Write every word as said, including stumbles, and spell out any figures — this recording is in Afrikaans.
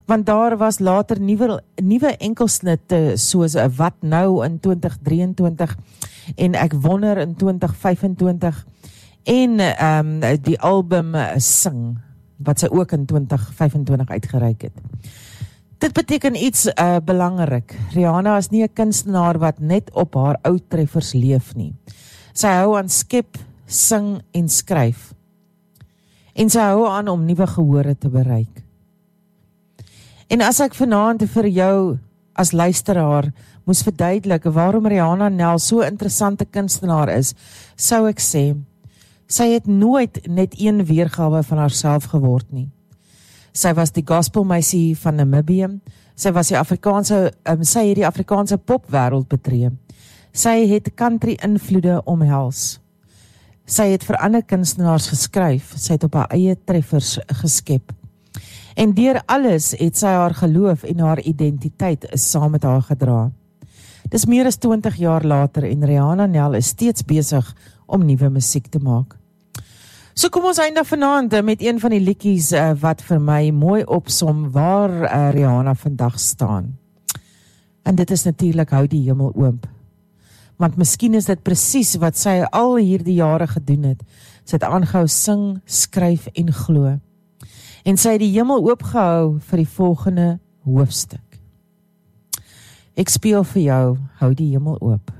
Want daar was later nuwe, nuwe enkelsnitte soos Wat Nou in twintig drieëntwintig en Ek Wonder in twintig vyfentwintig en um, die album Sing, wat sy ook in twintig vyfentwintig uitgereik het. Dit beteken iets uh, belangrik. Rihanna is nie 'n kunstenaar wat net op haar ou treffers leef nie. Sy hou aan skep, sing en skryf. En sy hou aan om nuwe gehore te bereik. En as ek vanaand vir jou as luisteraar moes verduidelik waarom Rihanna Nel so 'n interessante kunstenaar is, sou ek sê, sy het nooit net een weergawe van haarself geword nie. Sy was die gospelmeisie van Namibië, sy was die Afrikaanse, um, sy het die Afrikaanse popwêreld betree. Sy het country invloede omhels. Sy het vir ander kunstenaars geskryf, sy het op haar eie treffers geskep. En deur alles het sy haar geloof en haar identiteit saam met haar gedra. Dis meer as twintig jaar later en Rihanna Nel is steeds besig om nuwe musiek te maak. So kom ons eindig vanaand met een van die liedjies uh, wat vir my mooi opsom waar uh, Rihanna vandag staan. En dit is natuurlik Hou die Hemel Oop. Want miskien is dit presies wat sy al hierdie jare gedoen het. Sy het aangehou sing, skryf en glo. En sy het die hemel oopgehou vir die volgende hoofstuk. Ek speel vir jou, Hou die Hemel Oop.